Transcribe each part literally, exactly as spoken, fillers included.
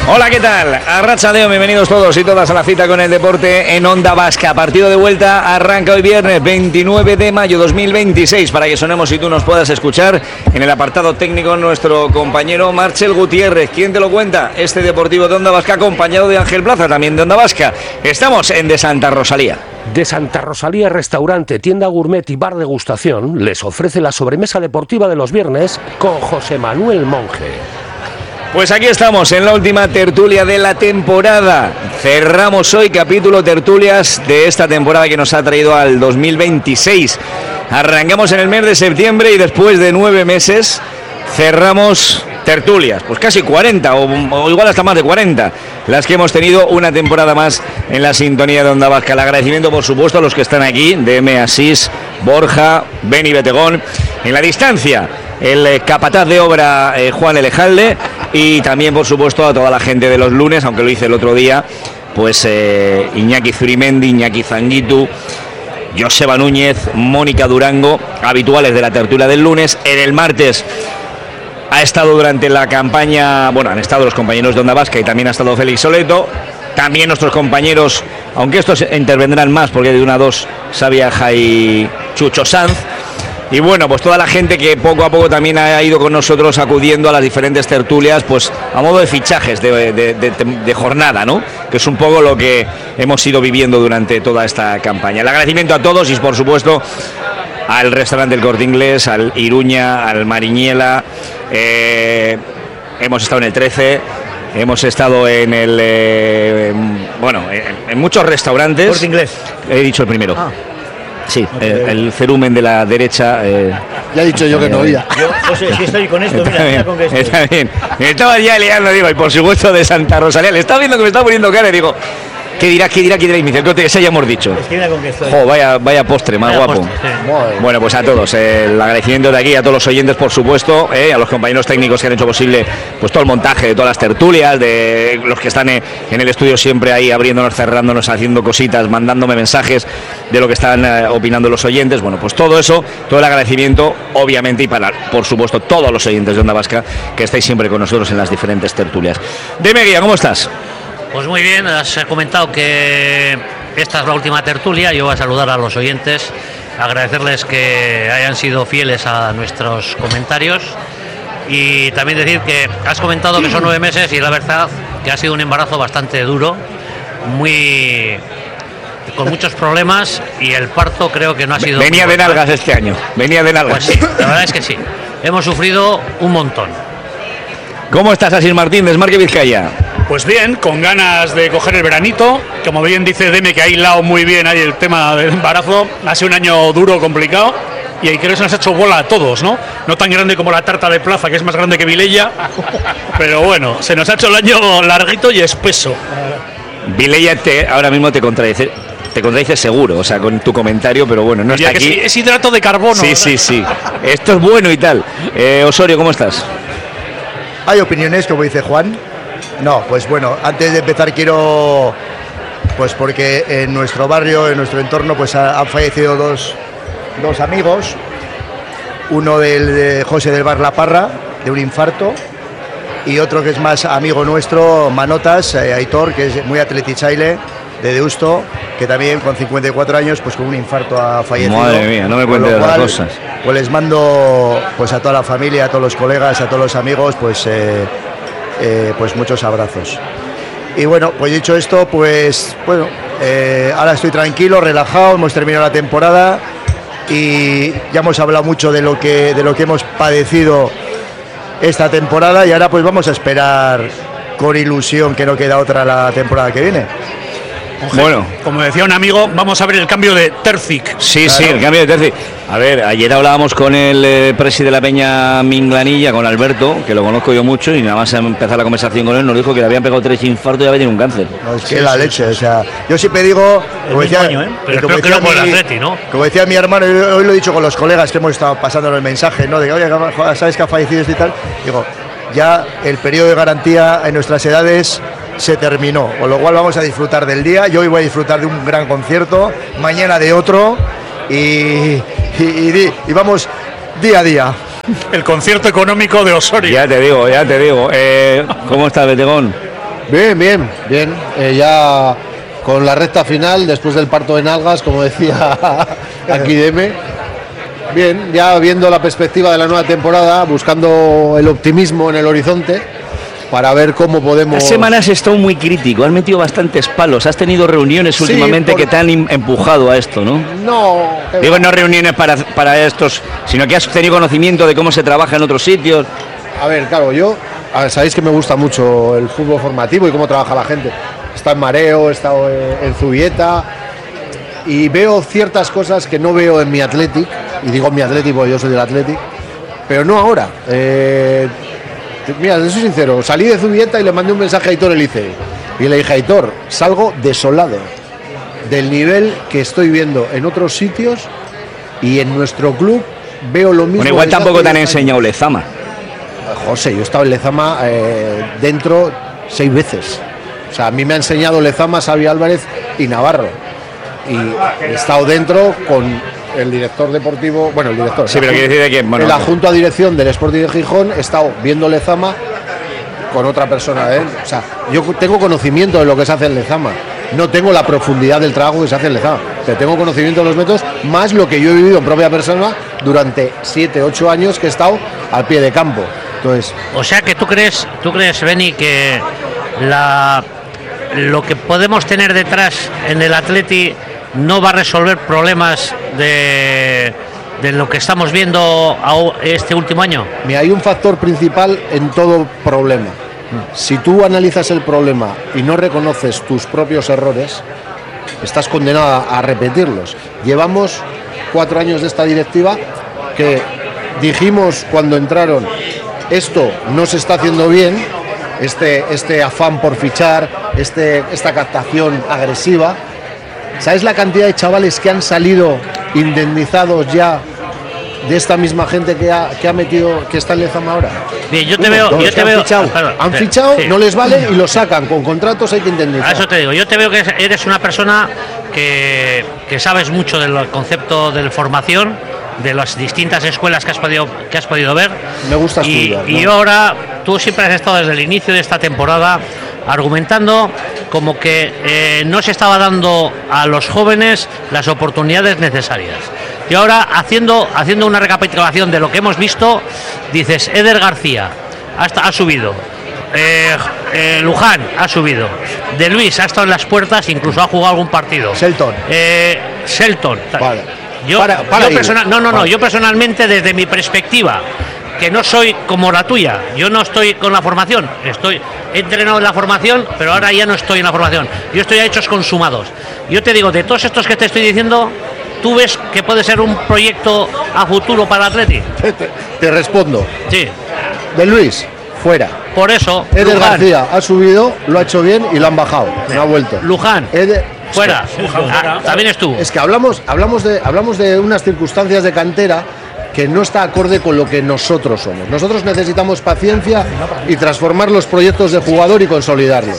Hola, ¿qué tal? Arratsaldeon, bienvenidos todos y todas a la cita con el deporte en Onda Vasca. Partido de vuelta arranca hoy viernes veintinueve de mayo dos mil veintiséis para que sonemos y tú nos puedas escuchar. En el apartado técnico nuestro compañero Marcel Gutiérrez. ¿Quién te lo cuenta? Este Deportivo de Onda Vasca acompañado de Ángel Plaza, también de Onda Vasca. Estamos en De Santa Rosalía. De Santa Rosalía Restaurante, tienda gourmet y bar degustación les ofrece la sobremesa deportiva de los viernes con José Manuel Monge. Pues aquí estamos en la última tertulia de la temporada. Cerramos hoy capítulo tertulias de esta temporada que nos ha traído al dos mil veintiséis. Arrancamos en el mes de septiembre y después de nueve meses cerramos tertulias, pues casi cuarenta o, o igual hasta más de cuarenta, las que hemos tenido una temporada más en la sintonía de Onda Vasca. El agradecimiento, por supuesto, a los que están aquí, D M Asís, Borja, Beni Betegón, en la distancia, el eh, capataz de obra eh, Juan Elejalde, y también, por supuesto, a toda la gente de los lunes, aunque lo hice el otro día, pues eh, Iñaki Zurimendi, Iñaki Zanguitu, Joseba Núñez, Mónica Durango, habituales de la tertulia del lunes. En el martes ha estado durante la campaña, bueno, han estado los compañeros de Onda Vasca y también ha estado Félix Soleto, también nuestros compañeros, aunque estos intervendrán más porque de una a dos Sabiaja y Chucho Sanz. Y bueno, pues toda la gente que poco a poco también ha ido con nosotros acudiendo a las diferentes tertulias, pues a modo de fichajes de, de, de, de jornada, ¿no? Que es un poco lo que hemos ido viviendo durante toda esta campaña. El agradecimiento a todos y, por supuesto, al restaurante El Corte Inglés, al Iruña, al Mariñela, eh, hemos estado en el trece, hemos estado en el, eh, en, bueno, en, en muchos restaurantes. Corte Inglés. He dicho el primero. Ah. Sí, no el, el cerumen de la derecha. Eh, ya he dicho yo que no oía. Yo, José, si estoy con esto, mira, mira con que estoy. Está bien. Me estaba ya liando, digo, y por supuesto de Santa Rosalía. Le estaba viendo que me estaba poniendo cara y digo, ¿qué dirá, qué dirá, qué dirá? Y me dice, que se ya hemos dicho. Es que mira con que estoy. Jo, vaya, vaya postre, más vaya guapo. Postre, sí. Bueno, pues a todos, eh, el agradecimiento de aquí, a todos los oyentes, por supuesto, eh, a los compañeros técnicos que han hecho posible pues todo el montaje de todas las tertulias, de los que están en, en el estudio siempre ahí abriéndonos, cerrándonos, haciendo cositas, mandándome mensajes de lo que están eh, opinando los oyentes. Bueno, pues todo eso, todo el agradecimiento, obviamente, y para, por supuesto, todos los oyentes de Onda Vasca que estáis siempre con nosotros en las diferentes tertulias. Deme guía, ¿cómo estás? Pues muy bien, has comentado que esta es la última tertulia. Yo voy a saludar a los oyentes, agradecerles que hayan sido fieles a nuestros comentarios y también decir que has comentado que son nueve meses y la verdad que ha sido un embarazo bastante duro, muy con muchos problemas, y el parto creo que no ha sido... Venía de nalgas este año, venía de nalgas. Pues sí, la verdad es que sí, hemos sufrido un montón. ¿Cómo estás, Asís Martín, Desmarque Vizcaya? Pues bien, con ganas de coger el veranito. Como bien dice Deme, que ha hilado muy bien ahí el tema del embarazo. Ha sido un año duro, complicado, y ahí creo que se nos ha hecho bola a todos, ¿no? No tan grande como la tarta de Plaza, que es más grande que Vilella, pero bueno, se nos ha hecho el año larguito y espeso. Vilella te, ahora mismo te contradice, te contradice seguro, o sea, con tu comentario, pero bueno, no Diría está que aquí. Sí, es hidrato de carbono. Sí, sí, sí. Esto es bueno y tal. Eh, Osorio, ¿cómo estás? ¿Hay opiniones, como dice Juan? No, pues bueno, antes de empezar quiero, pues porque en nuestro barrio, en nuestro entorno, pues han fallecido dos, dos amigos. Uno del de José del Bar La Parra, de un infarto, y otro que es más amigo nuestro, Manotas, eh, Aitor, que es muy atletichaile, de Deusto, que también con cincuenta y cuatro años, pues con un infarto ha fallecido. Madre mía, no me cuentes de las cosas. Pues les mando pues a toda la familia, a todos los colegas, a todos los amigos, pues... Eh, Eh, pues muchos abrazos. Y bueno, pues dicho esto, pues bueno, eh, ahora estoy tranquilo, relajado, hemos terminado la temporada y ya hemos hablado mucho de lo que de lo que hemos padecido esta temporada, y ahora pues vamos a esperar con ilusión que no queda otra la temporada que viene. Bueno, como decía un amigo, vamos a ver el cambio de Terzic. Sí, claro. Sí, el cambio de Terzic. A ver, ayer hablábamos con el eh, presi de la Peña Minglanilla, con Alberto, que lo conozco yo mucho, y nada más empezar la conversación con él nos dijo que le habían pegado tres infartos y había tenido un cáncer. No, es que sí, la sí, leche, sí. O sea, yo siempre digo, como decía, año, ¿eh? Pero como, decía que no mi, Atleti, ¿no? como decía mi hermano, hoy lo he dicho con los colegas que hemos estado pasando el mensaje, ¿no? De que, oye, ¿sabes que ha fallecido este y tal? Digo, ya el periodo de garantía en nuestras edades se terminó, con lo cual vamos a disfrutar del día. Yo hoy voy a disfrutar de un gran concierto, mañana de otro, y, y, y, y vamos día a día. El concierto económico de Osorio. Ya te digo, ya te digo. Eh, ¿Cómo estás, Betegón? Bien, bien, bien. Eh, ya con la recta final, después del parto de nalgas, como decía aquí Deme. Bien, ya viendo la perspectiva de la nueva temporada, buscando el optimismo en el horizonte para ver cómo podemos... Las semanas has estado muy crítico, has metido bastantes palos, has tenido reuniones Sí, últimamente por- que te han im- empujado a esto, ¿no? No, Digo, no reuniones para, para estos, sino que has tenido conocimiento de cómo se trabaja en otros sitios. a ver, claro, yo, a ver, sabéis que me gusta mucho el fútbol formativo y cómo trabaja la gente. He estado en Mareo, he estado en, en Zubieta y veo ciertas cosas que no veo en mi Athletic, y digo mi Athletic porque yo soy del Athletic, pero no ahora. Eh, te- mira, les soy sincero, salí de Zubieta y le mandé un mensaje a Aitor Elicei y le dije, Aitor, salgo desolado del nivel que estoy viendo en otros sitios y en nuestro club veo lo mismo. Bueno, igual desde tampoco hace te han diez años. enseñado Lezama. José, yo he estado en Lezama eh, dentro seis veces. O sea, a mí me ha enseñado Lezama, Xavi Álvarez y Navarro. Y he estado dentro con el director deportivo, bueno, el director. Sí, pero quiere decir que, bueno, el adjunto a dirección del Sporting de Gijón, he estado viendo Lezama con otra persona de él. O sea, yo tengo conocimiento de lo que se hace en Lezama. No tengo la profundidad del trabajo que se hace en Lezama, pero tengo conocimiento de los métodos, más lo que yo he vivido en propia persona durante siete, ocho años que he estado al pie de campo. Entonces, O sea que tú crees, tú crees, Beni, que la lo que podemos tener detrás en el Atleti no va a resolver problemas de, de lo que estamos viendo a- este último año. mira, hay un factor principal en todo problema. Si tú analizas el problema y no reconoces tus propios errores, estás condenado a repetirlos. Llevamos cuatro años de esta directiva que dijimos cuando entraron, esto no se está haciendo bien, este, este afán por fichar, este, esta captación agresiva. ¿Sabes la cantidad de chavales que han salido indemnizados ya de esta misma gente que ha, que ha metido, que está en Lezama ahora? Bien, yo te Un veo, montón, yo que te han veo, fichado, perdón, han sí, fichado, sí. no les vale y los sacan, con contratos hay que indemnizar. A eso te digo, yo te veo que eres una persona que, que sabes mucho del concepto de formación, de las distintas escuelas que has podido, que has podido ver. Me gusta y, estudiar, y ¿no? ahora tú siempre has estado desde el inicio de esta temporada argumentando como que eh, no se estaba dando a los jóvenes las oportunidades necesarias. Y ahora, haciendo, haciendo una recapitulación de lo que hemos visto, dices, Eder García hasta, ha subido, eh, eh, Luján ha subido, De Luis ha estado en las puertas, incluso ha jugado algún partido. Shelton. Eh, Shelton. Vale. Yo, Para- para yo ahí. personal- no, no, no, Vale. yo personalmente, desde mi perspectiva, que no soy como la tuya, yo no estoy con la formación, estoy he entrenado en la formación, pero ahora ya no estoy en la formación, yo estoy a hechos consumados. Yo te digo, de todos estos que te estoy diciendo, ¿tú ves que puede ser un proyecto a futuro para el Atleti? Te, te- te respondo. Sí, De Luis, fuera. por eso, Eder Luján, García ha subido, lo ha hecho bien y lo han bajado. No ha vuelto. Luján, Eder- fuera, Luján Ah, fuera. también estuvo. Es que hablamos, hablamos, de, hablamos de unas circunstancias de cantera que no está acorde con lo que nosotros somos. Nosotros necesitamos paciencia y transformar los proyectos de jugador y consolidarlos.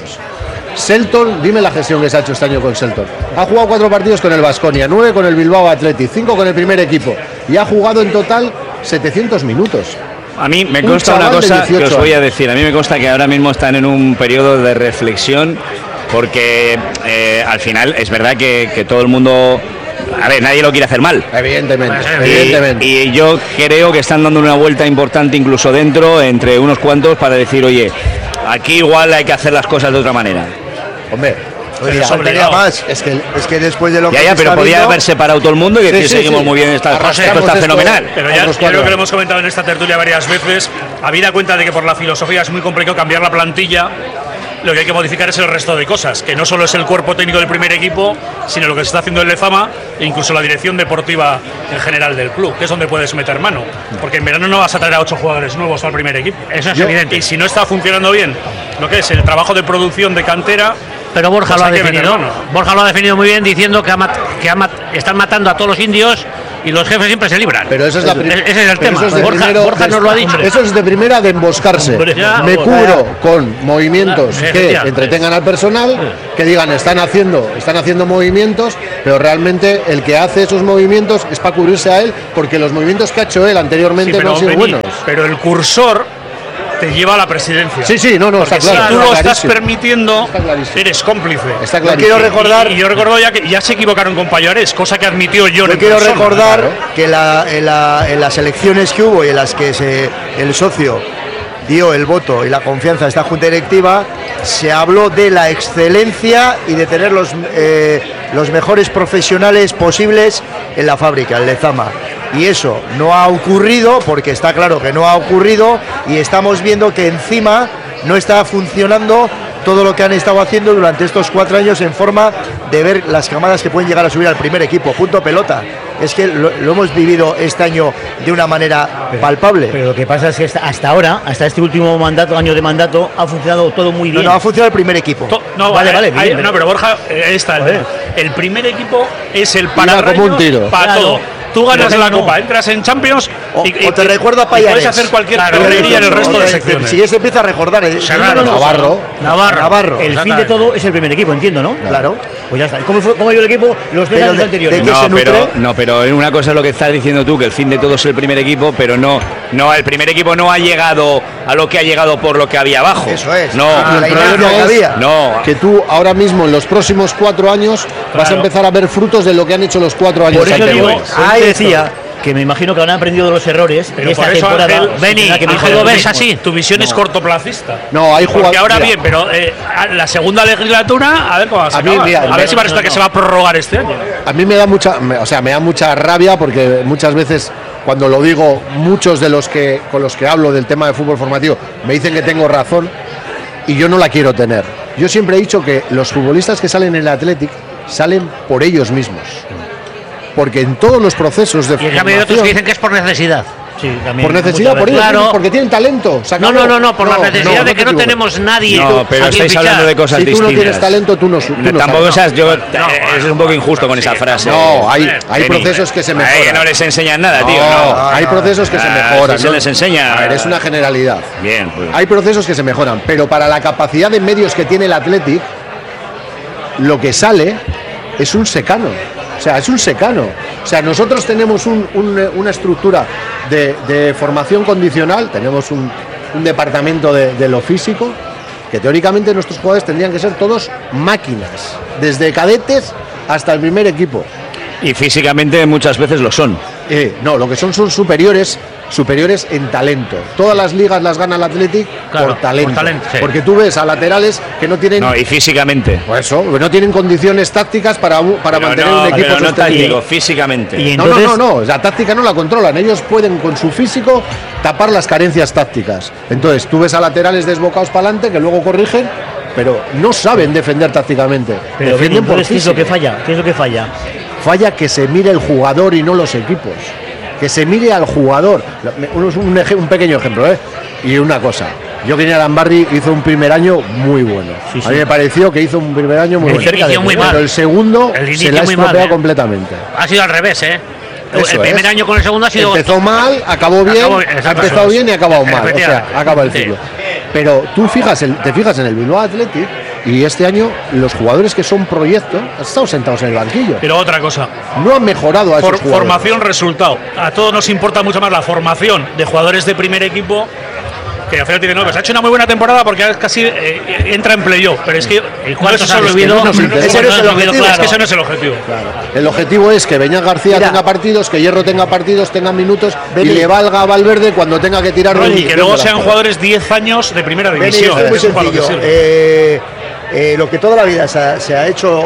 Selton, dime la gestión que se ha hecho este año con Selton. Ha jugado cuatro partidos con el Baskonia, nueve con el Bilbao Athletic, cinco con el primer equipo y ha jugado en total setecientos minutos. A mí me Un consta una chaval de cosa que dieciocho os voy a años. decir. A mí me consta que ahora mismo están en un periodo de reflexión porque eh, al final es verdad que, que todo el mundo... A ver, nadie lo quiere hacer mal. Evidentemente, Pues, Y, evidentemente. y yo creo que están dando una vuelta importante incluso dentro, entre unos cuantos, para decir, oye, aquí igual hay que hacer las cosas de otra manera. Hombre, Oye, es faltaría obligado. más. Es que, es que después de lo Ya, que ya, se pero está podía viendo- haber separado todo el mundo y Sí, decir, sí, seguimos sí. muy bien, está, esto Arrastramos está esto. fenomenal. Pero A ya otros creo cuatro. que lo hemos comentado en esta tertulia varias veces, habida cuenta de que por la filosofía es muy complicado cambiar la plantilla, lo que hay que modificar es el resto de cosas, que no solo es el cuerpo técnico del primer equipo, sino lo que se está haciendo en Lezama e incluso la dirección deportiva en general del club, que es donde puedes meter mano. Porque en verano no vas a traer a ocho jugadores nuevos al primer equipo. Eso es Yo- evidente. Y si no está funcionando bien lo que es el trabajo de producción de cantera, Pero Borja pues lo ha hay que meter definido. mano. Borja lo ha definido muy bien diciendo que, ha mat- que ha mat- están matando a todos los indios y los jefes siempre se libran. Pero eso es la prim- Ese es el pero tema. eso es de Borja, primero Borja de- nos lo ha dicho. Eso es de primera de emboscarse. Hombre, ya. Me cubro con movimientos Claro, que efectivamente. entretengan al personal, que digan están haciendo, están haciendo movimientos, pero realmente el que hace esos movimientos es para cubrirse a él, porque los movimientos que ha hecho él sí, anteriormente no pero, han sido Beni, buenos. pero el cursor te lleva a la presidencia. Sí, sí, no, no, Porque está claro. si tú está lo estás clarísimo. permitiendo, Está clarísimo. eres cómplice. Está Yo clarísimo. quiero recordar, Y, y yo recuerdo ya que ya se equivocaron con Pallarés, cosa que admitió John. yo en quiero persona. recordar claro. que la- en, la- en las elecciones que hubo y en las que se, el socio dio el voto y la confianza a esta junta directiva, se habló de la excelencia y de tener los, eh, los mejores profesionales posibles en la fábrica, en Lezama. Y eso no ha ocurrido, porque está claro que no ha ocurrido, y estamos viendo que encima no está funcionando todo lo que han estado haciendo durante estos cuatro años en forma de ver las camadas que pueden llegar a subir al primer equipo. Punto pelota. Es que lo, lo hemos vivido este año de una manera palpable. Pero lo que pasa es que hasta, hasta ahora, hasta este último mandato, año de mandato, ha funcionado todo muy No, bien. no ha funcionado el primer equipo. To- No, Vale, vale, vale, hay- bien, no, pero Borja, eh, ahí está el Joder. tema. El primer equipo es el como un pararrayos tiro. para Claro. todo. Tú ganas Pero la no. Copa, entras en Champions O, y, y- o te recuerdo a y Payares. puedes hacer cualquier Claro, perrería en el resto O de te- secciones. Si se empieza a recordar. eh, Serrano, no, no, no, Navarro. Navarro. Navarro. El fin de todo es el primer equipo, entiendo, ¿no? Claro. Pues ya está. ¿Cómo, fue, cómo ha ido el equipo los tres Pero años de- anteriores? de qué No, se nutre? pero, no, pero una cosa es lo que estás diciendo tú, que el fin de todo es el primer equipo, pero no, no, el primer equipo no ha llegado a lo que ha llegado por lo que había abajo. Eso es. No, Ah, la el inercia problema que es había. no. que tú ahora mismo en los próximos cuatro años vas a Claro. empezar a ver frutos de lo que han hecho los cuatro años Por eso digo, anteriores. por eso Ahí te está. decía que me imagino que habrán aprendido de los errores Pero de esta por eso, temporada. Ángel, Beni, Tendrá que Ángel, mejorar ¿lo lo ves mismo. así? Tu visión es cortoplacista. No, hay Porque jugadores. ahora mira, bien, pero eh, a la segunda legislatura, a ver cómo va a A mí, mira, A ver mira, si va a resultar que se va a prorrogar este año. A mí me da mucha, me- o sea, me da mucha rabia porque muchas veces cuando lo digo, muchos de los que con los que hablo del tema de fútbol formativo me dicen que tengo razón y yo no la quiero tener. Yo siempre he dicho que los futbolistas que salen en el Athletic salen por ellos mismos. Porque en todos los procesos de Y en cambio hay otros formación, que dicen que es por necesidad. Sí, también, por necesidad, muchas por ellos veces. Claro. mismos, porque tienen talento. se No, acabó. no, no, no, por la necesidad no de te que no equivoques. tenemos nadie. No, pero a quien estáis fichar. hablando de cosas Si tú no distintas. tienes talento, tú no, tú no Tampoco sabes. seas yo, no, eh, es un poco injusto con esa frase. No, hay, hay Beni. procesos que se A ella mejoran. no les enseñan nada, No, tío. No. hay procesos que se Ah, mejoran. si se ¿no? les enseña. A ver, es una generalidad. Bien, pues. Hay procesos que se mejoran, pero para la capacidad de medios que tiene el Athletic, lo que sale es un secano. O sea, es un secano. O sea, nosotros tenemos un- un- una estructura de, de formación condicional, tenemos un, un departamento de, de lo físico, que teóricamente nuestros jugadores tendrían que ser todos máquinas, desde cadetes hasta el primer equipo. Y físicamente muchas veces lo son. Eh, no, lo que son son superiores, superiores en talento. Todas las ligas las gana el Athletic Claro, por talento. por talento, sí. Porque tú ves a laterales que no tienen, No, y físicamente. pues eso, no tienen condiciones tácticas para, u- para Pero mantener no, un equipo pero no sostenible. táctico, físicamente. Y No, no, entonces, no, no, la táctica no la controlan. Ellos pueden con su físico tapar las carencias tácticas. Entonces, tú ves a laterales desbocados para adelante que luego corrigen, pero no saben defender tácticamente. pero Defienden por entonces, ¿qué es lo que físico. falla? ¿Qué es lo que falla? Falla que se mire el jugador y no los equipos. Que se mire al jugador. Un, un, eje- un pequeño ejemplo, ¿eh? Y una cosa. Yo que Arambarri hizo un primer año muy bueno. Sí, sí. A mí me pareció que hizo un primer año muy El bueno. inicio Pero muy mal. el segundo El se inicio le ha muy mal, estropeado ¿eh? completamente. Ha sido al revés, ¿eh? Eso el primer es. año con el segundo ha sido. Empezó mal, acabó bien, Acabó- ha exacto, empezado eso es. bien y ha acabado mal. O sea, Efectivamente. acaba el Sí. ciclo. Pero tú fijas el- te fijas en el Bilbao Athletic y este año los jugadores que son proyecto han estado sentados en el banquillo. Pero otra cosa, No han mejorado a esos for- jugadores. formación, resultado. A todos nos importa mucho más la formación de jugadores de primer equipo que al final tiene nueve. Se ha hecho una muy buena temporada porque ahora casi eh, entra en playoff, pero es que ¿Y no cuántos eso han solo subido? no nos interesa. Ese no es el Han subido, objetivo, es que eso no es el objetivo. El objetivo es que Beñat García Mira. tenga partidos, que Hierro tenga partidos, tenga minutos Beni. y le valga a Valverde cuando tenga que tirar de Y un- que de luego un sean delantero. jugadores diez años de primera Beni, división. esto es muy Eso es para lo que sencillo. sirve. Eh, eh, lo que toda la vida se ha, se ha hecho o,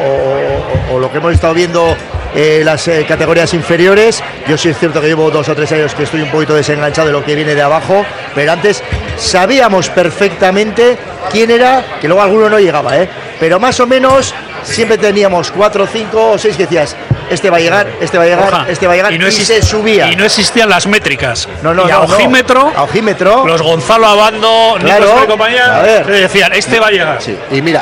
o- o lo que hemos estado viendo en las eh, categorías inferiores, yo sí es cierto que llevo dos o tres años que estoy un poquito desenganchado de lo que viene de abajo, pero antes sabíamos perfectamente quién era, que luego alguno no llegaba, ¿eh? Pero más o menos siempre teníamos cuatro, cinco o seis que decías, este va a llegar, este va a llegar, Borja, este va a llegar, y, exist- se subía. y no existían las métricas. No, no, y a no, no. ojímetro, A ojímetro. los Gonzalo Abando, Claro. Nico Escobar y compañía, A ver. te decían, este va a llegar. Sí. Y mira,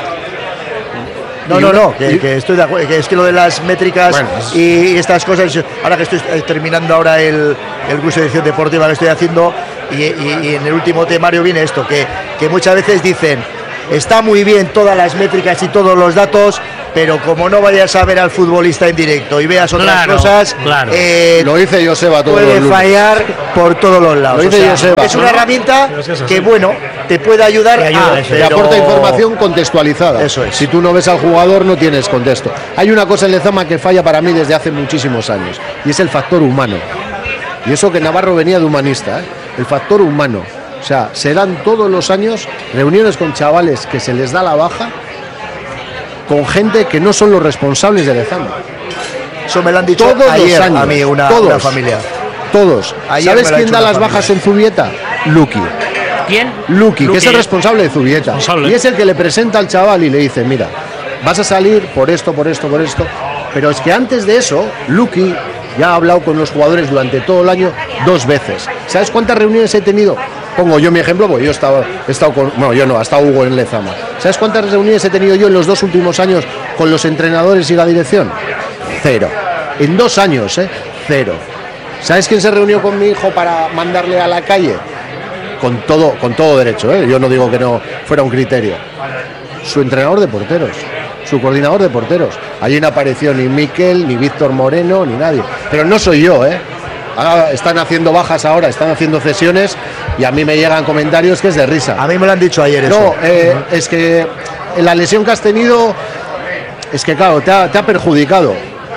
No, Y no, una- no, que, y- que estoy de acuerdo, que es que lo de las métricas Bueno, es- y, y estas cosas, ahora que estoy eh, terminando ahora el, el curso de edición deportiva que estoy haciendo, y, y- y en el último temario viene esto, que, que muchas veces dicen, está muy bien todas las métricas y todos los datos, pero como no vayas a ver al futbolista en directo y veas otras Claro, cosas, claro. eh, Lo dice Joseba todos puede los lunes. fallar por todos los lados. Lo dice O sea, Joseba. es una herramienta Pero es que es así. que, bueno, te puede ayudar, Te ayuda, a, eso. Te pero- aporta información contextualizada. Eso es. Si tú no ves al jugador, no tienes contexto. Hay una cosa en Lezama que falla para mí desde hace muchísimos años, y es el factor humano. Y eso que Navarro venía de humanista, ¿eh? El factor humano. O sea, se dan todos los años reuniones con chavales que se les da la baja, con gente que no son los responsables de Lezama. Eso me lo han dicho Todos ayer los años. a mí una, todos, una familia. Todos. Ayer ¿Sabes me lo ha quién dicho da una las familia. bajas en Zubieta? Luqui. ¿Quién? Luqui, que es el Luqui. responsable de Zubieta. Responsable. Y es el que le presenta al chaval y le dice, mira, vas a salir por esto, por esto, por esto. Pero es que antes de eso, Luqui ya ha hablado con los jugadores durante todo el año dos veces. ¿Sabes cuántas reuniones he tenido? Pongo yo mi ejemplo, porque yo he estado, he estado con... Bueno, yo no, ha estado Hugo en Lezama. ¿Sabes cuántas reuniones he tenido yo en los dos últimos años con los entrenadores y la dirección? Cero. En dos años, ¿eh? Cero. ¿Sabes quién se reunió con mi hijo para mandarle a la calle? Con todo, con todo derecho, ¿eh? Yo no digo que no fuera un criterio. Su entrenador de porteros, su coordinador de porteros. Allí no apareció ni Miquel, ni Víctor Moreno, ni nadie. Pero no soy yo, ¿eh? Ahora están haciendo bajas ahora, están haciendo cesiones y a mí me llegan comentarios que es de risa. A mí me lo han dicho ayer eso. No, eh, es que la lesión que has tenido, es que claro, te ha, te ha perjudicado.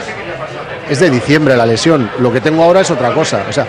Es de diciembre la lesión, lo que tengo ahora es otra cosa. O sea,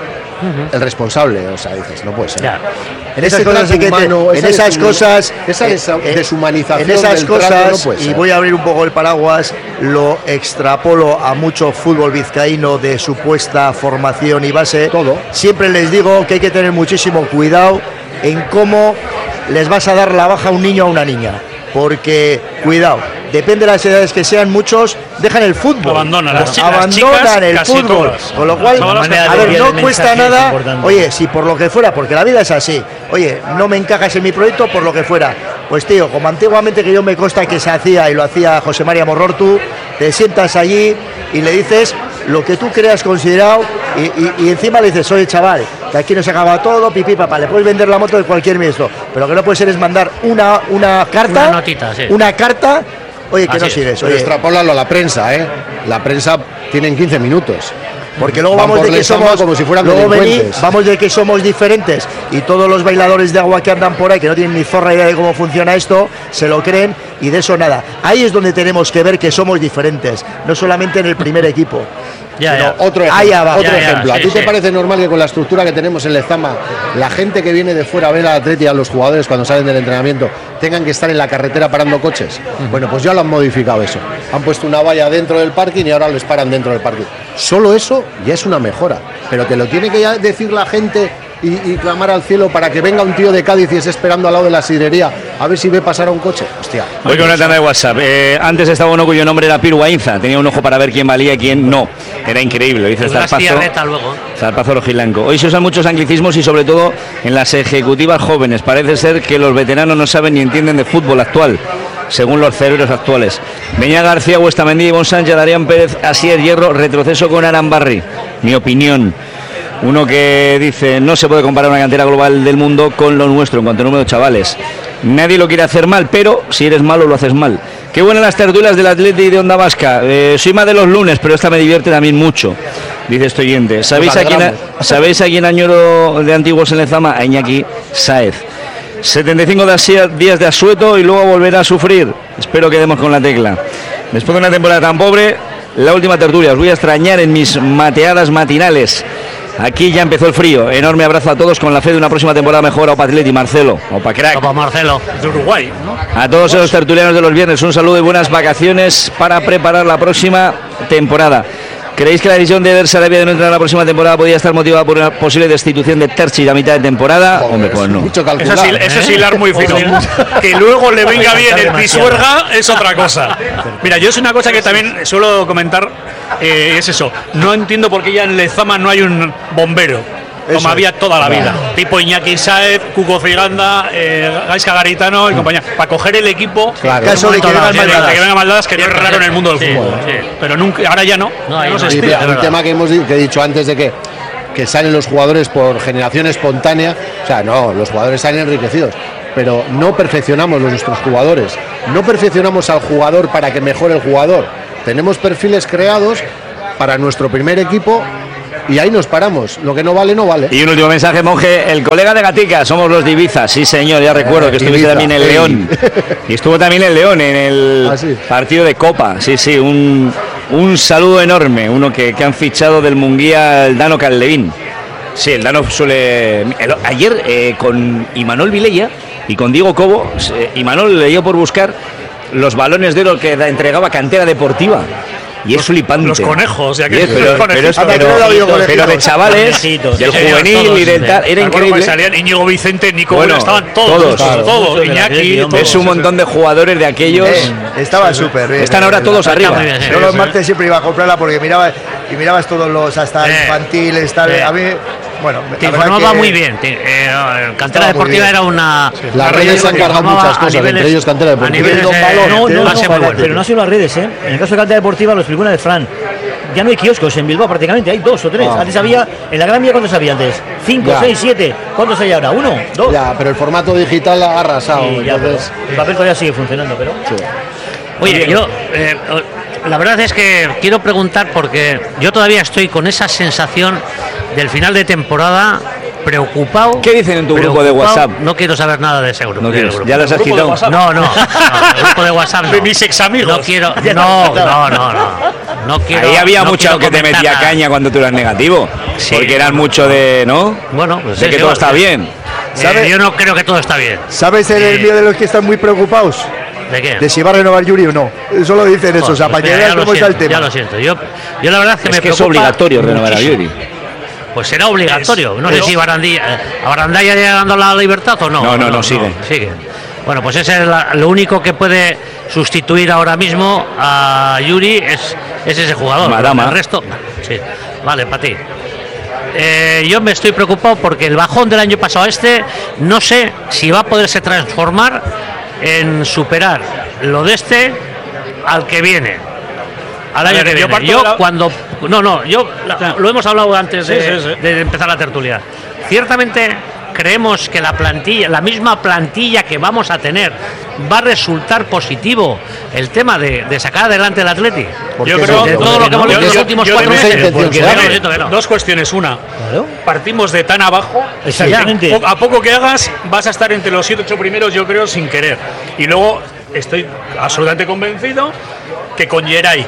el responsable, o sea, dices, no puede ser. Ya. En esas Ese cosas, trato sí que te- humano, en esa esas deshuman- cosas, esa eh, desa- eh, deshumanización en esas del trato cosas, no puede y ser. voy a abrir un poco el paraguas, lo extrapolo a mucho fútbol vizcaíno de supuesta formación y base. Todo. Siempre les digo que hay que tener muchísimo cuidado en cómo les vas a dar la baja a un niño o a una niña. Porque, cuidado, depende de las edades que sean, muchos dejan el fútbol. Abandonan, las chi- las abandonan chicas el casi fútbol. todas. Con lo cual, La manera a de ver, enviar no el cuesta mensaje es nada. importante. Oye, si por lo que fuera, porque la vida es así. Oye, no me encajas en mi proyecto por lo que fuera. Pues tío, como antiguamente que yo me consta que se hacía y lo hacía José María Morrortu, te sientas allí y le dices lo que tú creas considerado y, y- y encima le dices, oye chaval, que aquí no se acaba todo, pipí papá, le puedes vender la moto de cualquier ministro, pero lo que no puede ser es mandar una, una carta, Una notita, sí. una carta, oye, que Así no es. sigues, Pero oye, extrapólalo a la prensa, ¿eh? La prensa tienen quince minutos. porque luego Van vamos por de que Lezama somos como si fueran luego vení- delincuentes. vamos de que somos diferentes y todos los bailadores de agua que andan por ahí que no tienen ni zorra idea de cómo funciona esto se lo creen y de eso nada. Ahí es donde tenemos que ver que somos diferentes, no solamente en el primer equipo. Ya, sino ya. Otro ejemplo. ahí abajo. Otro Ya, ya, ejemplo. ¿A sí, ti te sí. parece normal que con la estructura que tenemos en Lezama, la gente que viene de fuera a ver al Atleti y a los jugadores cuando salen del entrenamiento tengan que estar en la carretera parando coches? Bueno, pues ya lo han modificado eso. Han puesto una valla dentro del parking y ahora les paran dentro del parking. Solo eso ya es una mejora. Pero te lo tiene que ya decir la gente y, y clamar al cielo para que venga un tío de Cádiz y esté esperando al lado de la sidrería a ver si ve pasar a un coche. Hostia. Voy con una tanda de WhatsApp. Eh, antes estaba uno cuyo nombre era Piru Ainza. Tenía un ojo para ver quién valía y quién no. Era increíble. Lo dice Pues Zarpazo. García luego. Zarpazo Rojilanco. Hoy se usan muchos anglicismos y sobre todo en las ejecutivas jóvenes. Parece ser que los veteranos no saben ni entienden de fútbol actual, según los cerebros actuales. Beñá García, Huestamendí, Ivonne Sánchez, Darían Pérez, Asier Hierro, retroceso con Arambarri. Mi opinión. Uno que dice, no se puede comparar una cantera global del mundo con lo nuestro en cuanto a número de chavales. Nadie lo quiere hacer mal, pero si eres malo lo haces mal. Qué buenas las tertulias del Atleti y de Onda Vasca. Eh, soy más de los lunes, pero esta me divierte también mucho, dice este oyente. ¿Sabéis a quién, a- ¿sabéis a quién añoro de antiguos en Lezama? A Iñaki Sáez. setenta y cinco de asia- días de asueto y luego volverá a sufrir. Espero que demos con la tecla. Después de una temporada tan pobre, la última tertulia. Os voy a extrañar en mis mateadas matinales. Aquí ya empezó el frío. Enorme abrazo a todos con la fe de una próxima temporada mejor. Opa Atleti, Marcelo. Opa Crack. Opa, Marcelo. De Uruguay, ¿no? A todos los tertulianos de los viernes, un saludo y buenas vacaciones para preparar la próxima temporada. ¿Creéis que la decisión de Eder Sarabia de no entrar a la próxima temporada podría estar motivada por una posible destitución de Terchi a mitad de temporada? Hombre, pues no. Mucho Eso calcular. es, eso es hilar muy fino. Que luego le venga bien el pisuerga es otra cosa. Mira, yo es una cosa que también suelo comentar, eh, es eso. No entiendo por qué ya en Lezama no hay un bombero, como Eso había toda la vida. Tipo Iñaki Sáez, Cuco Ciganda, eh, Gaisca Garitano y compañía. Para coger el equipo, Claro. Caso de que Toda la vengan vida. de maldadas. que venga Maldadas, que no es raro en el mundo del Sí, fútbol. sí. Pero nunca, ahora ya no. No, ya ahí no no. se Sí, estila. pero el tema que hemos di- que he dicho antes de que, que salen los jugadores por generación espontánea, o sea, no, los jugadores salen enriquecidos. pero no perfeccionamos los nuestros jugadores. No perfeccionamos al jugador para que mejore el jugador. Tenemos perfiles creados para nuestro primer equipo y ahí nos paramos. Lo que no vale, no vale. Y un último mensaje, Monje. El colega de Gatica, somos los de Ibiza. Sí, señor, ya recuerdo que estuviste Ibiza, también en sí. León. Y estuvo también en León, en el ¿Ah, sí? partido de Copa. Sí, sí, un, un saludo enorme. Uno que, que han fichado del Munguía, el Dano Caldevín. Sí, el Dano suele... el- ayer eh, con Imanol Vilella y con Diego Cobo, eh, Imanol le dio por buscar los balones de oro que da- entregaba Cantera Deportiva. Y es flipante. los conejos, ya que- Y es- pero, los conejos. pero es- Anda, pero- que no lo vio pero de colegiados. chavales, Conejitos. del Sí, señor, juvenil todos, y del sí. tal, era Me acuerdo increíble. que salían Íñigo Vicente, Nico Bueno, Bueno, estaban todos, todos, todos, claro. todos, Muchos de la Iñaki, selección. todos. Es un montón de jugadores de aquellos. Eh, estaba súper bien. Están ahora todos Eh, arriba. muy bien, sí. Yo los martes siempre iba a comprarla porque miraba y mirabas todos los hasta Eh, infantiles, tal. eh. A mí, bueno, Te la verdad informaba que- muy bien. te- eh, Cantera Estaba muy Deportiva bien. era una. Las redes se han cargado muchas cosas, entre ellos Cantera Deportiva. A niveles, Don eh, Balón, No, no, base no, muy pero, bueno. pero no ha sido las redes, ¿eh? En el caso de Cantera Deportiva, lo explicó una vez Fran. Ya no hay kioscos en Bilbao prácticamente, hay dos o tres. Ah. Antes había, en la Gran Vía, ¿cuántos había antes? Cinco, Ya. seis, siete. ¿Cuántos hay ahora? ¿Uno? ¿Dos? Ya, pero el formato digital ha arrasado. Y ya, pero entonces, el papel todavía sigue funcionando, pero. sí. Oye, yo, eh, la verdad es que quiero preguntar porque yo todavía estoy con esa sensación del final de temporada preocupado. ¿Qué dicen en tu grupo de preocupado. WhatsApp? No quiero saber nada de ese grupo. No del quieres, grupo. ya las has ¿Grupo de quitado. WhatsApp? No, no, no, el grupo de WhatsApp no. De mis examigos. No quiero, no, no, no, no. No quiero. Ahí había no mucho quiero que te comentar metía nada. caña cuando tú eras negativo. Sí, porque eran bueno, mucho de, ¿no? Bueno, pues De es que todo igual. está bien. Eh, ¿Sabe? yo no creo que todo está bien. ¿Sabes el, el Sí. mío de los que están muy preocupados? ¿De qué? De si va a renovar Yuri o no. Eso lo dicen esos, Pues para que mira, veas ya lo cómo está el siento, tema. Ya lo siento. Yo, yo la verdad es que Es me que es preocupa obligatorio renovar a muchísimo. Yuri. Pues será obligatorio. No sé pero- si Barandilla, eh, a Barandalla llegando a la libertad o no. No, no, no, sigue. sigue. Bueno, pues ese es la- lo único que puede sustituir ahora mismo a Yuri es, es ese jugador. Madama. El resto, sí. Vale, para ti. Eh, yo me estoy preocupado porque el bajón del año pasado este no sé si va a poderse transformar en superar lo de este al que viene. Al A año ver, que yo viene. parto Yo, de la- cuando no, no, yo la- lo hemos hablado antes Sí, de, sí, sí. de empezar la tertulia. Ciertamente creemos que la plantilla, la misma plantilla que vamos a tener, va a resultar positivo el tema de, de sacar adelante el Atleti. ¿Por Yo qué creo- se- De todo lo que hemos yo- visto en los yo- últimos yo cuatro de- meses. intención Porque se yo hace. no siento que no. Dos cuestiones. Una, Claro. partimos de tan abajo. Exactamente. que po- A poco que hagas, vas a estar entre los siete ocho primeros, yo creo, sin querer. Y luego estoy absolutamente convencido que con Geray,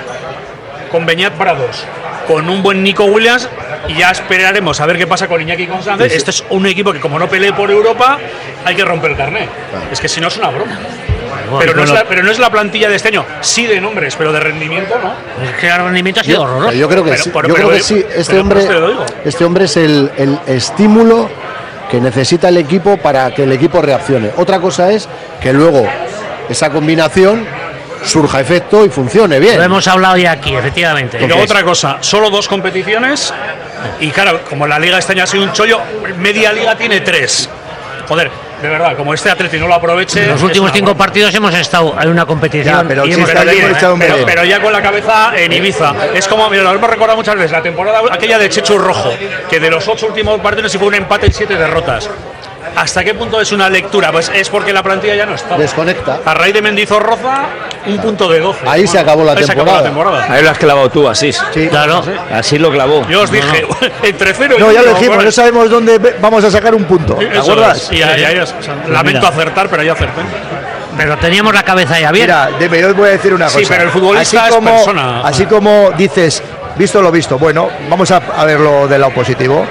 con Beñat Prados, con un buen Nico Williams, y ya esperaremos a ver qué pasa con Iñaki y con Sánchez. Este es un equipo que, como no pelee por Europa, hay que romper el carnet. Es que si no es una broma. Pero no, es la, pero no es la plantilla de este año. Sí de nombres, pero de rendimiento no. Es que el rendimiento ha sido Yo, horroroso. yo creo que Pero- sí. pero- yo pero- creo que sí. Este pero hombre, pues te lo digo. este hombre es el, el estímulo que necesita el equipo para que el equipo reaccione. Otra cosa es que luego esa combinación surja efecto y funcione bien. Lo hemos hablado ya aquí, efectivamente. Y luego otra cosa, solo dos competiciones y claro, como la liga este año ha sido un chollo, media liga tiene tres. Joder, de verdad, como este Atleti no lo aproveche. En los es últimos una cinco broma. partidos hemos estado en una competición. Ya, pero y si hemos está Pero, bien, bien, echado un pero- medio. pero ya con la cabeza en Ibiza. Es como, mira, lo hemos recordado muchas veces, la temporada aquella de Chechu Rojo, que de los ocho últimos partidos sí fue un empate y siete derrotas. ¿Hasta qué punto es una lectura? Pues es porque la plantilla ya no está. Desconecta. A raíz de Mendizorroza, un punto de doce. Ahí se acabó la Ahí se acabó la temporada. Ahí lo has clavado tú, así. Sí. Claro. Así lo clavó. Yo os dije, entre cero y No, ya uno, lo dijimos, bueno, no sabemos dónde ve- vamos a sacar un punto. ¿Te eso acuerdas? es. Y ahí- ahí es. O sea, lamento mira. acertar, pero ya acerté. Pero teníamos la cabeza ya bien. Mira, Deme, yo os voy a decir una cosa. Sí, pero el futbolista así es como, persona. Así como dices, visto lo visto, bueno, vamos a, a verlo del lado positivo.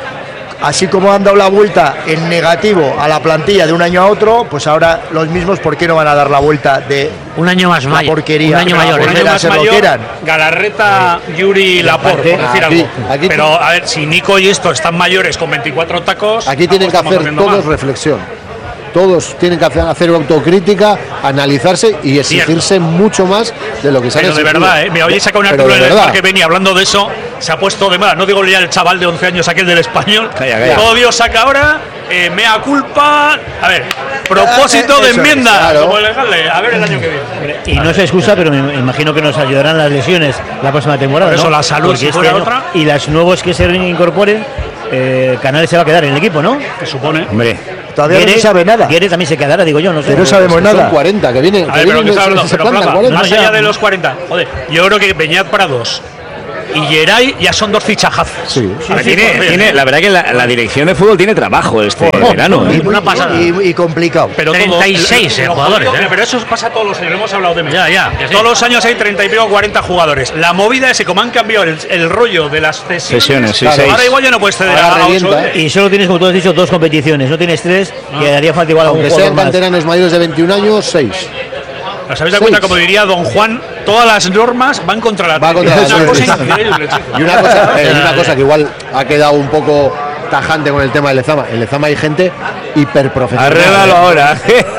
Así como han dado la vuelta en negativo a la plantilla de un año a otro, pues ahora los mismos, ¿por qué no van a dar la vuelta de Un año más la mayor. porquería? Un año mayor. Volver Un año a más ser lo mayor, que eran. Galarreta, Yuri, Laporte, por decir aquí- algo. aquí- Pero a ver, si Nico y esto están mayores con veinticuatro tacos, Aquí tienen que algo estamos hacer haciendo todos mal. reflexión. Todos tienen que hacer, hacer autocrítica, analizarse y exigirse mucho más de lo que se han Pero de exigido. verdad, ¿eh? Mira, hoy he sacado un Pero artículo de en el verdad. Parque Beni hablando de eso, se ha puesto de moda. No digo ya el chaval de once años, aquel del español. Calla, calla. Todo Dios saca ahora, eh, mea culpa. A ver, propósito Ah, de eso es, enmienda. claro. Como el legal, a ver el año que viene. Y no es excusa, pero me imagino que nos ayudarán las lesiones la próxima temporada. Por eso ¿no? la salud, Porque si este fuera año- otra. Y las nuevos que se incorporen, eh, Canales se va a quedar en el equipo, ¿no? Se supone. Hombre, Todavía Guerre- no se sabe nada. Guerre también se quedará, digo yo, no sé. Que no sabemos Es que son nada. cuarenta, que viene. A que ver, pero vienen que está de- hablando, se pero plantan Plaza, cuarenta. más No, allá ya. de los cuarenta, joder, yo creo que Beñat Prados y Geray ya son dos fichajazos. Sí. Sí, sí, tiene, por- tiene, la verdad que la, la dirección de fútbol tiene trabajo este verano. Y, ¿eh? muy- Una pasada. y- y complicado. Pero todo- treinta y seis, eh, lo jugadores, jodido- eh. Pero eso pasa todos los años, lo hemos hablado de Ya, ya, que sí. Todos los años hay treinta y pico, cuarenta jugadores. La movida es que como han cambiado el, el rollo de las cesiones, Cesiones, sí, ahora seis. igual ya no puedes ceder Ahora a, a ocho, revienta, ¿eh? Y solo tienes, como tú has dicho, dos competiciones, no tienes tres, que haría falta igual a un Aunque jugador sean más. canteranos mayores de veintiún años, seis. ¿Os habéis dado cuenta, Seis. como diría don Juan, todas las normas van contra la Va contra técnica? la Es una cosa técnica. increíble, chico. Y una cosa, eh, y una cosa que igual ha quedado un poco tajante con el tema del Lezama. En Lezama hay gente hiperprofesional. Arréglalo ahora.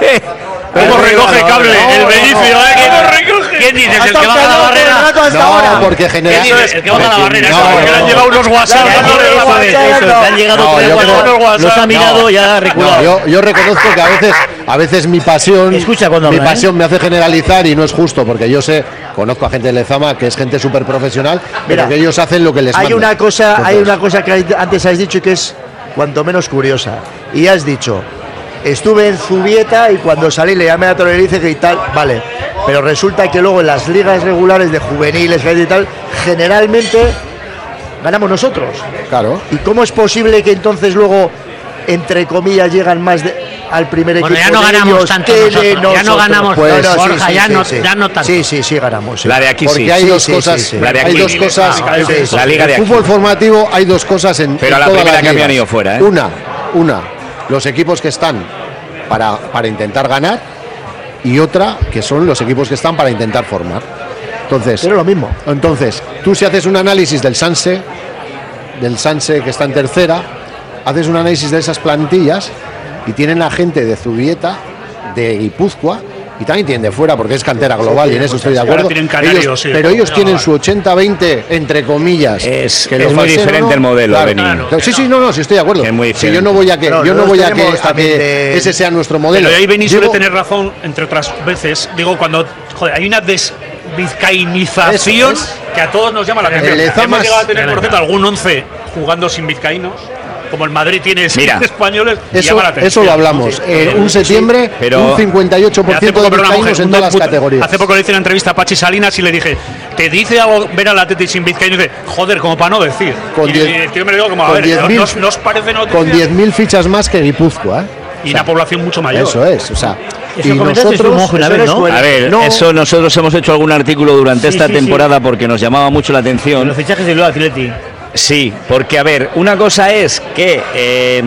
¿Cómo recoge cable el Benicio? ¿eh? ¿Cómo recoge? ¿Quién dices? Ha ¿El que estado baja la callado todo el barrera? rato hasta No, ahora. porque genera. ¿Quién dices? El que baja la barrera. No, esa Que le han no. llegado unos WhatsApp. Ya, dándole ya, la ya, madre. ya, ya, Eso, no. te han llegado No, tres yo WhatsApp, creo- los ha mirado No. y ha reculado. No, yo, yo reconozco que a veces, a veces mi pasión, Escucha cuando mi habla, ¿eh? pasión me hace generalizar y no es justo, porque yo sé, conozco a gente de Lezama que es gente súper profesional, pero Mira, que ellos hacen lo que les Hay mandan. una cosa, hay Entonces, una cosa que hay- antes has dicho que es cuanto menos curiosa. Y has dicho, estuve en Zubieta y cuando salí le llamé a Torerice y tal, vale. Pero resulta que luego en las ligas regulares de juveniles y tal, generalmente ganamos nosotros. Claro. ¿Y cómo es posible que entonces luego, entre comillas, llegan más de- al primer Bueno, equipo ya no de ganamos ellos tanto que de nosotros, ya no nosotros? ganamos, pues, Borja, ya no- ya no tanto. Sí, sí, sí ganamos. sí. La de aquí Porque sí. hay Sí, dos sí, cosas, sí, sí. La de hay aquí. dos cosas. Ah, sí, sí. La liga de En aquí. fútbol formativo hay dos cosas en, Pero en a la todas primera las cambio han ligas. ido fuera, ¿eh? Una, una, los equipos que están para, para intentar ganar y otra que son los equipos que están para intentar formar. Entonces, Pero lo mismo. entonces, tú si haces un análisis del Sanse, del Sanse que está en tercera, haces un análisis de esas plantillas y tienen a gente de Zubieta, de Guipúzcoa y también tienen de fuera porque es cantera global y en eso estoy de ahora acuerdo. tienen canarios, Ellos- sí. pero ellos No, tienen vale. su ochenta veinte entre comillas. Es- que es lo muy falseen o diferente el modelo, Claro, Beni. claro. Sí, sí, no, no, sí estoy de acuerdo. Es muy Si diferente. yo no voy a que, Pero yo no nosotros voy a que, tenemos a que también de- ese sea nuestro modelo. Pero ahí Beni suele Digo- tener razón, entre otras veces. Digo, cuando joder, hay una desvizcainización Eso es. que a todos nos llama la atención. El Lezama Hemos es- llegado a tener, por cierto, algún once jugando sin vizcaínos, como el Madrid tiene sin Mira, españoles. y Eso, llama la atención. eso lo hablamos. Sí, En sí, un sí. septiembre, pero- un cincuenta y ocho por Hace ciento poco, de pero una vizcaínos mujer, en una todas las puta- categorías. Hace poco le hice una entrevista a Pachi Salinas y le dije, ¿te dice algo ver al Atleti sin vizcaíno? Y dice, joder, como para no decir. Con y, diez- y el tío me lo digo como, a con ver, diez ¿no, mil- no os- no os parece noticia? Con diez mil fichas más que Guipúzcoa. ¿eh? Y una población mucho mayor. Eso es, o sea. Eso y comentaste tú, Monje, una eso vez, no es ¿no? bueno. A ver, No. eso nosotros hemos hecho algún artículo durante Sí, esta sí, sí. temporada porque nos llamaba mucho la atención. Los fichajes de Luis Atleti. Sí, porque a ver, una cosa es que eh,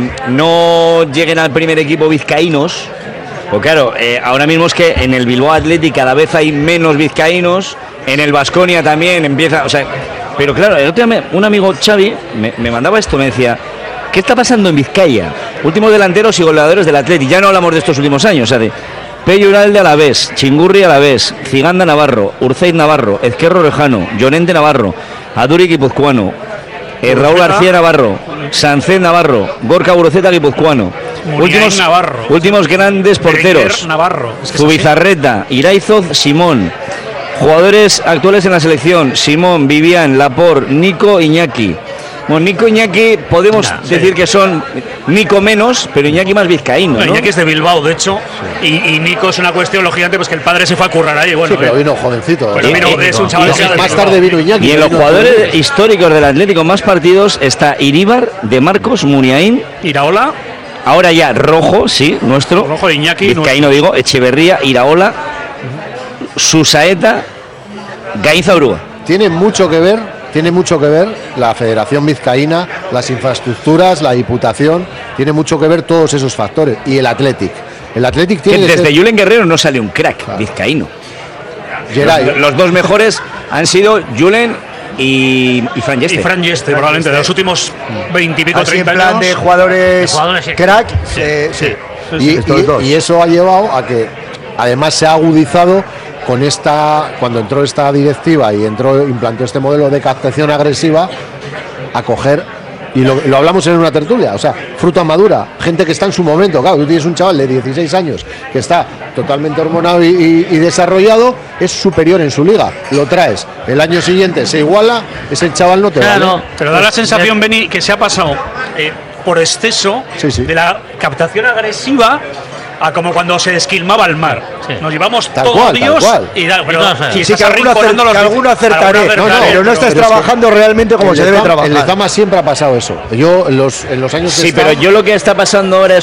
no lleguen al primer equipo vizcaínos, pues claro, eh, ahora mismo es que en el Bilbao Athletic cada vez hay menos vizcaínos, en el Baskonia también empieza, o sea, pero claro, el otro día me- un amigo Xavi me, me mandaba esto, me decía, ¿qué está pasando en Vizcaya? Últimos delanteros y goleadores del Athletic, ya no hablamos de estos últimos años, o sea, de Pello Uralde a la vez, Chingurri a la vez, Ciganda Navarro, Urceiz Navarro, Ezquerro Rejano, Llorente Navarro, Aduri Guipuzcoano, eh, Raúl García Navarro, Sánchez Navarro, Gorka Buruceta Guipuzcoano. Muniain Últimos, Navarro. últimos grandes porteros. Berenguer Navarro. Es que es así. Zubizarreta, Iraizoz, Simón. Jugadores actuales en la selección: Simón, Vivian, Laporte, Nico, Iñaki. Bueno, Nico, Iñaki, podemos Ya, sí. decir que son Nico menos, pero Iñaki más vizcaíno, No, ¿no? Iñaki es de Bilbao, de hecho, y, y Nico es una cuestión lógicamente, pues que el padre se fue a currar ahí. Bueno, Sí, pero eh, vino jovencito. pero ¿eh? vino- y- es un y- chaval y- que sea de Más Bilbao. tarde vino Iñaki. Y en los vino jugadores jovencito. históricos del Atlético más partidos está Iríbar, De Marcos, Muniain. Iraola, Ahora ya Rojo, sí, nuestro. Rojo, Iñaki, Vizcaíno digo, Echeverría, Iraola, Susaeta, Gainza Urúa. Tiene mucho que ver, tiene mucho que ver la Federación Vizcaína, las infraestructuras, la Diputación, tiene mucho que ver todos esos factores. Y el Athletic. El Athletic Que tiene que desde ser- Julen Guerrero no sale un crack vizcaíno. Geray, Los, los dos mejores han sido Julen y, y Fran y Yeste. Fran Yeste, probablemente, de los últimos veintipico, Así en treinta plan años. de jugadores, De jugadores, sí. crack, eh, sí. y, estos y- dos. y eso ha llevado a que además se ha agudizado con esta, cuando entró esta directiva y entró implantó este modelo de captación agresiva, a coger Y lo, lo hablamos en una tertulia, o sea, fruta madura, gente que está en su momento. Claro, tú tienes un chaval de dieciséis años que está totalmente hormonado y, y, y desarrollado, es superior en su liga. Lo traes, el año siguiente se iguala, ese chaval no te claro, vale. Pero da la sensación, Beni, que se ha pasado eh, por exceso sí, sí. de la captación agresiva a como cuando se esquilmaba el mar. Sí. Nos llevamos tal todo cual, Dios tal cual. y da, pero, sí, sí, que alguno, acer, que alguno acertaré, alguno acertaré, no, no, pero no estás pero trabajando es que realmente como se debe Lezama, trabajar. En Lezama siempre ha pasado eso. Yo en los, en los años que sí, está, pero yo lo que está pasando ahora es